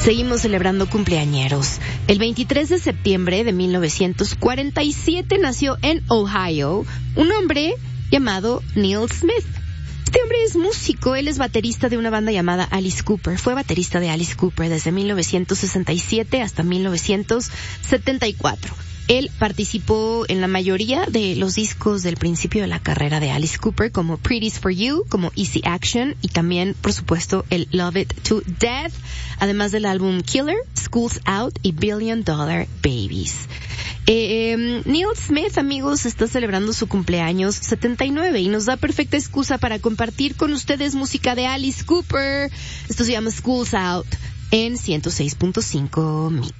Seguimos celebrando cumpleañeros. El 23 de septiembre de 1947 nació en Ohio un hombre llamado Neil Smith. Este hombre es músico, él es baterista de una banda llamada Alice Cooper. Fue baterista de Alice Cooper desde 1967 hasta 1974. Él participó en la mayoría de los discos del principio de la carrera de Alice Cooper, como Pretty's for You, como Easy Action, y también, por supuesto, el Love It to Death, además del álbum Killer, School's Out y Billion Dollar Babies. Neil Smith, amigos, está celebrando su cumpleaños 79 y nos da perfecta excusa para compartir con ustedes música de Alice Cooper. Esto se llama School's Out en 106.5 Mix.